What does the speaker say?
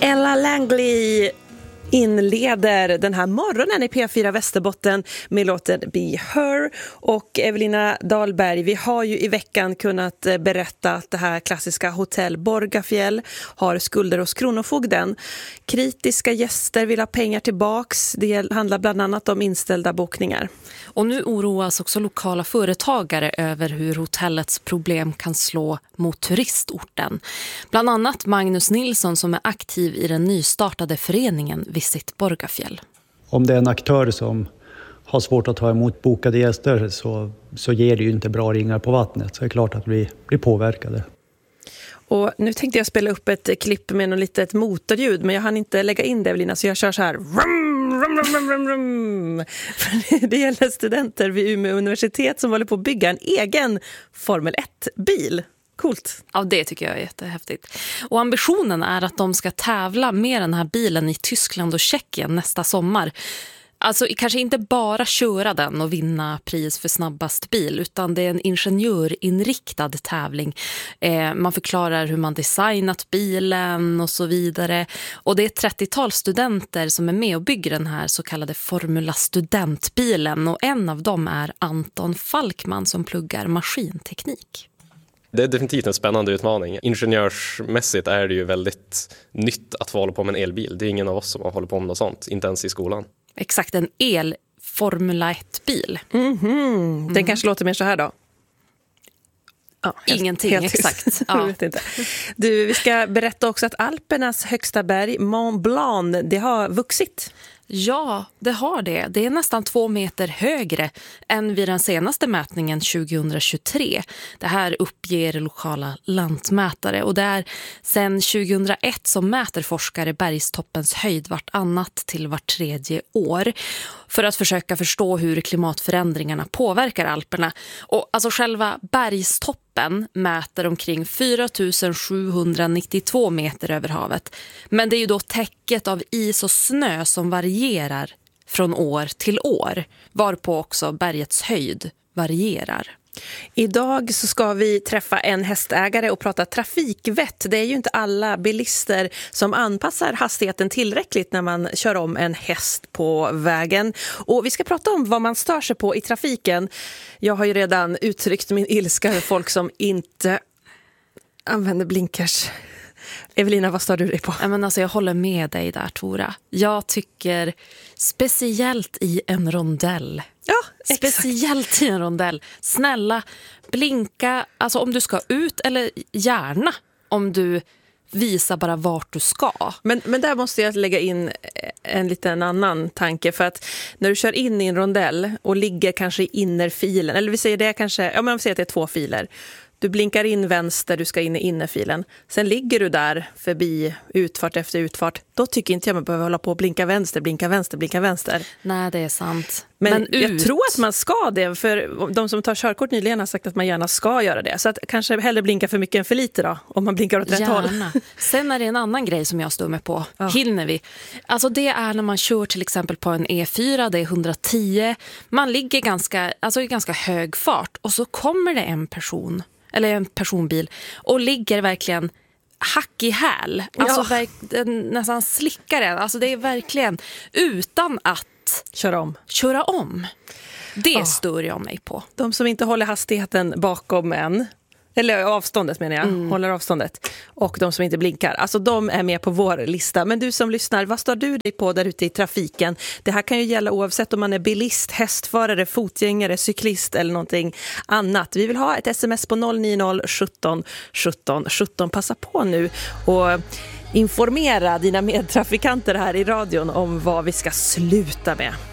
Ella Langley inleder den här morgonen i P4 Västerbotten med låten Be Her. Och Evelina Dahlberg, vi har ju i veckan kunnat berätta att det här klassiska hotell Borgafjäll har skulder hos Kronofogden. Kritiska gäster vill ha pengar tillbaks. Det handlar bland annat om inställda bokningar. Och nu oroas också lokala företagare över hur hotellets problem kan slå mot turistorten. Bland annat Magnus Nilsson som är aktiv i den nystartade föreningen Visit Borgafjäll. Om det är en aktör som har svårt att ta emot bokade gäster så ger det ju inte bra ringar på vattnet. Så det är klart att vi blir påverkade. Och nu tänkte jag spela upp ett klipp med något litet motorljud, men jag hann inte lägga in det, Evelina, så jag kör så här. Det gäller studenter vid Umeå universitet som håller på att bygga en egen Formel 1-bil. Coolt. Ja, det tycker jag är jättehäftigt. Och ambitionen är att de ska tävla med den här bilen i Tyskland och Tjeckien nästa sommar. Alltså kanske inte bara köra den och vinna pris för snabbast bil, utan det är en ingenjörinriktad tävling. Man förklarar hur man designat bilen och så vidare. Och det är 30-tal studenter som är med och bygger den här så kallade Formula studentbilen. Och en av dem är Anton Falkman som pluggar maskinteknik. Det är definitivt en spännande utmaning. Ingenjörsmässigt är det ju väldigt nytt att få hålla på med en elbil. Det är ingen av oss som har hållit på med något sånt, inte ens i skolan. Exakt, en Formula 1-bil. Den kanske låter mer så här då. Ja, ingenting, exakt. Ja. Vet inte. Du, vi ska berätta också att Alpernas högsta berg, Mont Blanc, det har vuxit. Ja, det har det. Det är nästan 2 meter högre än vid den senaste mätningen 2023. Det här uppger lokala lantmätare. Och det är sedan 2001 som mäter forskare bergstoppens höjd vartannat till vart 3:e år. För att försöka förstå hur klimatförändringarna påverkar Alperna. Och alltså själva bergstoppen mäter omkring 4792 meter över havet. Men det är ju då täcket av is och snö som varierar från år till år, varpå också bergets höjd varierar. Idag så ska vi träffa en hästägare och prata trafikvett. Det är ju inte alla bilister som anpassar hastigheten tillräckligt när man kör om en häst på vägen. Och vi ska prata om vad man stör sig på i trafiken. Jag har ju redan uttryckt min ilska över folk som inte använder blinkers. Evelina, vad stör du dig på? Jag håller med dig där, Tora. Jag tycker speciellt i en rondell. Ja, exakt. Speciellt i en rondell. Snälla, blinka, alltså om du ska ut, eller gärna om du visar bara vart du ska. Men där måste jag lägga in en liten annan tanke, för att när du kör in i en rondell och ligger kanske i innerfilen, eller vi säger det kanske, ja men vi säger att det är 2 filer. Du blinkar in vänster, du ska in i innerfilen. Sen ligger du där förbi utfart efter utfart. Då tycker inte jag man behöver hålla på och blinka vänster, blinka vänster, blinka vänster. Nej, det är sant. Men jag tror att man ska det, för de som tar körkort nyligen har sagt att man gärna ska göra det. Så att kanske hellre blinka för mycket än för lite då, om man blinkar åt rätt håll. Sen är det en annan grej som jag står med på. Ja. Hinner vi? Alltså det är när man kör till exempel på en E4, det är 110. Man ligger i ganska hög fart och så kommer det en person eller en personbil och ligger verkligen hack i häl. Alltså nästan slickar den. Alltså det är verkligen utan att köra om. Det stör jag mig på. De som inte håller hastigheten bakom en, eller avståndet menar jag, håller avståndet, och de som inte blinkar, alltså de är med på vår lista. Men du som lyssnar, vad står du dig på där ute i trafiken? Det här kan ju gälla oavsett om man är bilist, hästförare, fotgängare, cyklist eller någonting annat. Vi vill ha ett sms på 090 17 17 17. Passa på nu och informera dina medtrafikanter här i radion om vad vi ska sluta med.